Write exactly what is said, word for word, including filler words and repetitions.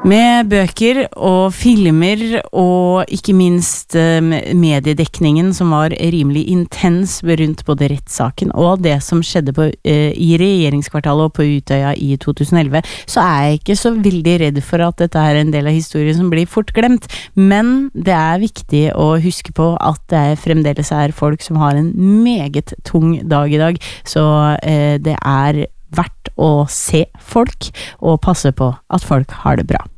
Med bøker og filmer og ikke minst eh, mediedekningen som var rimelig intens rundt både rettssaken og det som skjedde på, eh, i regjeringskvartalet og på Utøya i to tusen elleve, så er jeg ikke så veldig redd for at dette er en del av historien som blir fort glemt, men det er viktig å huske på at det er fremdeles er folk som har en meget tung dag i dag, så eh, det er verdt å se folk og passe på at folk har det bra.